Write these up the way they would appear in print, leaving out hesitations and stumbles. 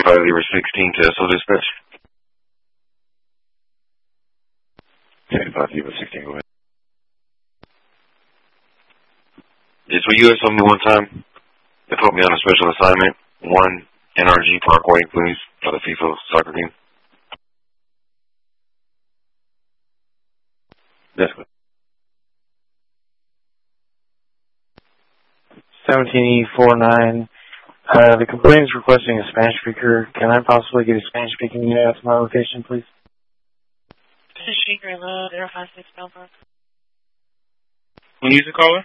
16 to SO dispatch. 10-5 Lima 16, go ahead. Yes, will you tell me one time to put me on a special assignment? 1 NRG Parkway, please, for the FIFA soccer game. Yes, sir. 17E49. The complaint is requesting a Spanish speaker. Can I possibly get a Spanish speaking unit at my location, please? Spanish speaker, load, 056 Bellbrook. Who needs a caller?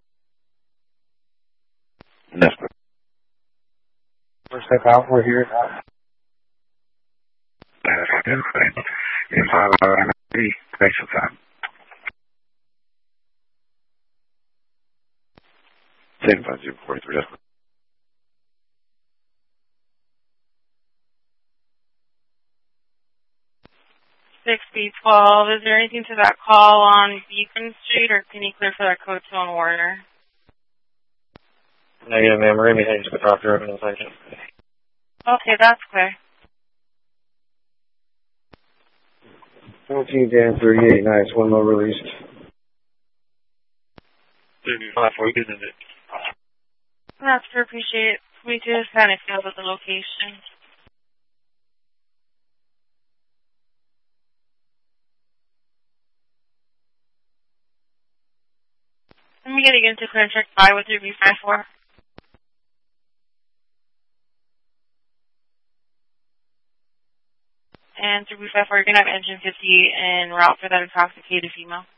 Yes, sir. First step out, we're here. Thanks for time. 10-5 43, yes, sir. B12. Is there anything to that call on Beacon Street, or can you clear for that code 2 on Warner? Negative, ma'am. We're going to be heading to the doctor in a second. Okay, that's clear. 14 Dan 38, nice. One more released. 35 for you, isn't it? That's for appreciate. We just kind of filled with the location. Let me get again to clear and check 5 with your B54. And through B54, you're going to have engine 50 en route for that intoxicated female.